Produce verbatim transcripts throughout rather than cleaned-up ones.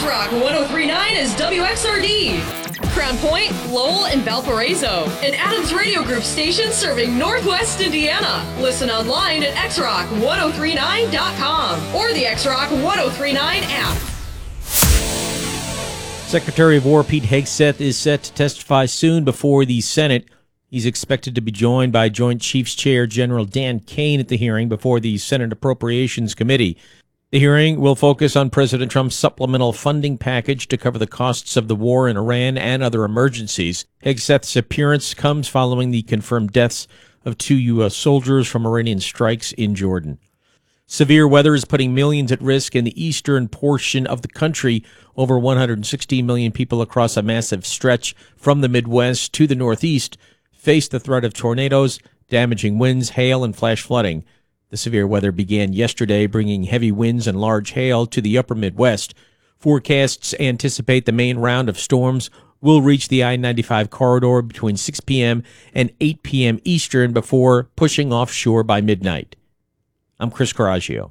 X-Rock one oh three point nine is W X R D. Crown Point, Lowell, and Valparaiso. An Adams Radio Group station serving Northwest Indiana. Listen online at x rock ten thirty-nine dot com or the X-Rock ten thirty-nine app. Secretary of War Pete Hegseth is set to testify soon before the Senate. He's expected to be joined by Joint Chiefs Chair General Dan Kane at the hearing before the Senate Appropriations Committee. The hearing will focus on President Trump's supplemental funding package to cover the costs of the war in Iran and other emergencies. Hegseth's appearance comes following the confirmed deaths of two U S soldiers from Iranian strikes in Jordan. Severe weather is putting millions at risk in the eastern portion of the country. Over one hundred sixty million people across a massive stretch from the Midwest to the Northeast face the threat of tornadoes, damaging winds, hail, and flash flooding. The severe weather began yesterday, bringing heavy winds and large hail to the upper Midwest. Forecasts anticipate the main round of storms will reach the I ninety-five corridor between six p.m. and eight p.m. Eastern before pushing offshore by midnight. I'm Chris Coraggio.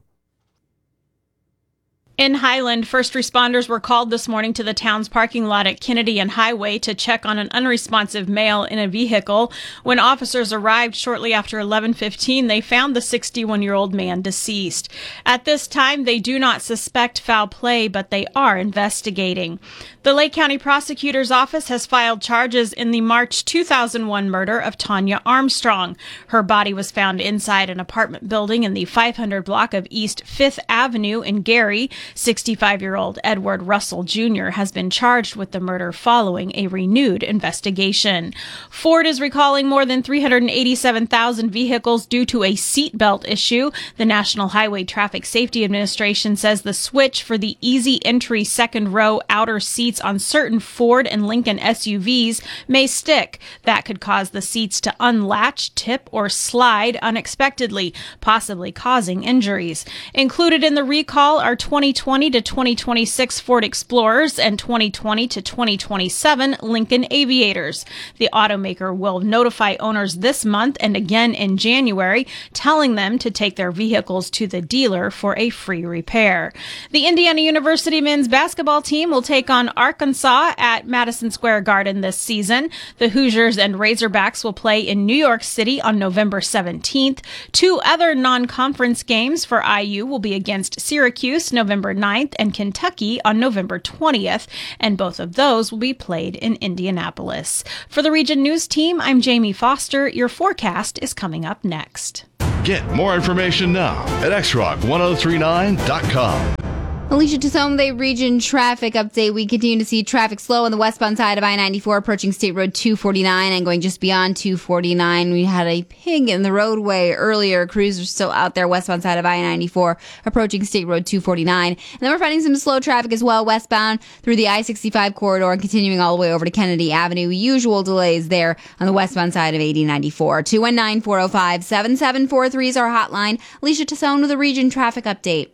In Highland, first responders were called this morning to the town's parking lot at Kennedy and Highway to check on an unresponsive male in a vehicle. When officers arrived shortly after eleven fifteen, they found the sixty-one-year-old man deceased. At this time, they do not suspect foul play, but they are investigating. The Lake County Prosecutor's Office has filed charges in the March two thousand one murder of Tanya Armstrong. Her body was found inside an apartment building in the five hundred block of East fifth Avenue in Gary. sixty-five-year-old Edward Russell Junior has been charged with the murder following a renewed investigation. Ford is recalling more than three hundred eighty-seven thousand vehicles due to a seatbelt issue. The National Highway Traffic Safety Administration says the switch for the easy entry second row outer seats on certain Ford and Lincoln S U Vs may stick. That could cause the seats to unlatch, tip, or slide unexpectedly, possibly causing injuries. Included in the recall are twenty twenty to twenty twenty-six Ford Explorers and twenty twenty to twenty twenty-seven Lincoln Aviators. The automaker will notify owners this month and again in January, telling them to take their vehicles to the dealer for a free repair. The Indiana University men's basketball team will take on Arkansas at Madison Square Garden this season. The Hoosiers and Razorbacks will play in New York City on November seventeenth. Two other non-conference games for I U will be against Syracuse November ninth and Kentucky on November twentieth, and both of those will be played in Indianapolis. For the Region News Team, I'm Jamie Foster. Your forecast is coming up next. Get more information now at x rock ten thirty-nine dot com. Alicia Tassone, the region traffic update. We continue to see traffic slow on the westbound side of I ninety-four approaching State Road two forty-nine and going just beyond two forty-nine. We had a pig in the roadway earlier. Crews are still out there westbound side of I ninety-four approaching State Road two forty-nine. And then we're finding some slow traffic as well westbound through the I sixty-five corridor and continuing all the way over to Kennedy Avenue. Usual delays there on the westbound side of eighty ninety-four. two one nine, four oh five, seven seven four three is our hotline. Alicia Tassone with a region traffic update.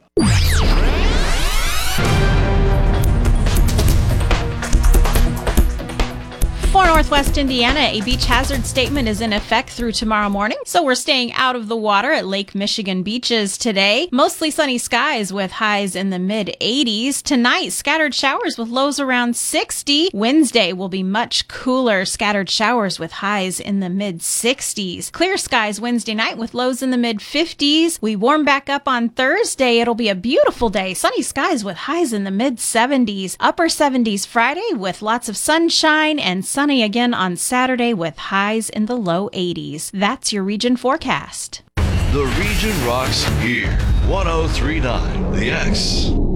For Northwest Indiana, a beach hazard statement is in effect through tomorrow morning, so we're staying out of the water at Lake Michigan beaches today. Mostly sunny skies with highs in the mid eighties. Tonight, scattered showers with lows around sixty. Wednesday will be much cooler, scattered showers with highs in the mid sixties. Clear skies Wednesday night with lows in the mid fifties. We warm back up on Thursday. It'll be a beautiful day. Sunny skies with highs in the mid seventies. Upper seventies Friday with lots of sunshine and sun Sunny again on Saturday with highs in the low eighties. That's your region forecast. The region rocks here. ten thirty-nine The X.